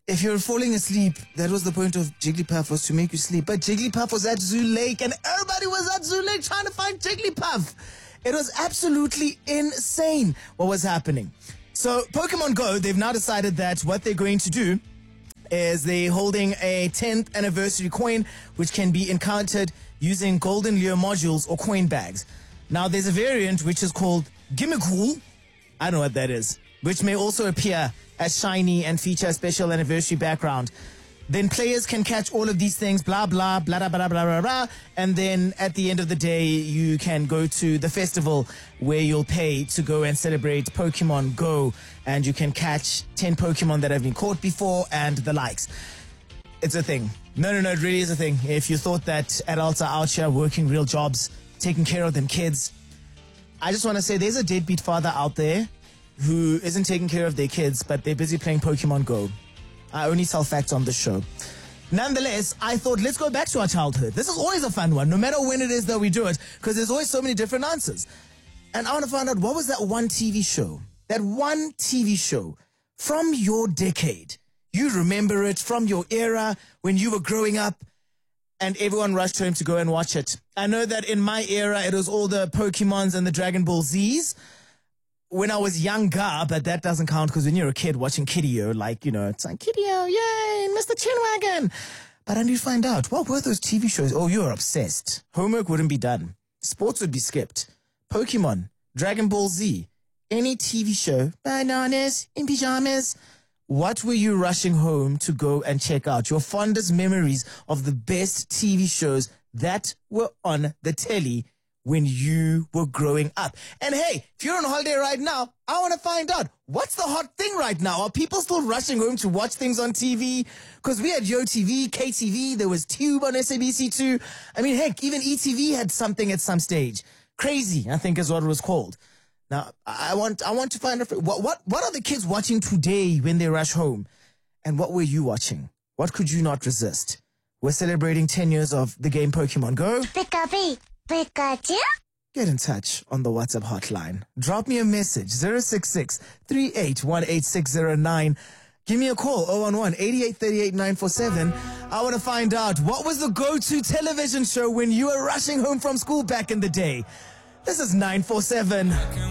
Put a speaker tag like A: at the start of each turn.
A: If you're falling asleep, that was the point of Jigglypuff, was to make you sleep. But Jigglypuff was at Zoo Lake and everybody was at Zoo Lake trying to find Jigglypuff. It was absolutely insane what was happening. So Pokemon Go, they've now decided that what they're going to do is they're holding a 10th anniversary coin, which can be encountered using Golden Lure modules or coin bags. Now, there's a variant which is called Gimmicool. I don't know what that is, which may also appear as shiny and feature a special anniversary background. Then players can catch all of these things, blah, blah, blah, blah, blah, blah, blah, blah. And then at the end of the day, you can go to the festival where you'll pay to go and celebrate Pokemon Go. And you can catch 10 Pokemon that have been caught before and the likes. It's a thing. No, it really is a thing. If you thought that adults are out here working real jobs, taking care of them kids, I just want to say there's a deadbeat father out there who isn't taking care of their kids, but they're busy playing Pokemon Go. I only tell facts on the show. Nonetheless, I thought, let's go back to our childhood. This is always a fun one, no matter when it is that we do it, because there's always so many different answers. And I want to find out, what was that one TV show? That one TV show from your decade. You remember it from your era when you were growing up and everyone rushed home to go and watch it. I know that in my era, it was all the Pokemons and the Dragon Ball Zs. When I was younger, but that doesn't count because when you're a kid watching Kiddio, like, it's like, Kiddio, yay, Mr. Chinwagon. But I need to find out, what were those TV shows? Oh, you're obsessed. Homework wouldn't be done. Sports would be skipped. Pokemon, Dragon Ball Z, any TV show, bananas in pajamas. What were you rushing home to go and check out? Your fondest memories of the best TV shows that were on the telly when you were growing up. And hey, if you're on holiday right now, I want to find out, what's the hot thing right now? Are people still rushing home to watch things on TV? Because we had YoTV, KTV, there was Tube on SABC2. I mean, heck, even ETV had something at some stage. Crazy, I think is what it was called. Now, I want to find out, what are the kids watching today when they rush home? And what were you watching? What could you not resist? We're celebrating 10 years of the game Pokemon Go.
B: Pikachu.
A: Get in touch on the WhatsApp hotline. Drop me a message, 066-3818-609. Give me a call, 011-8838-947. I want to find out, what was the go-to television show when you were rushing home from school back in the day? This is 947.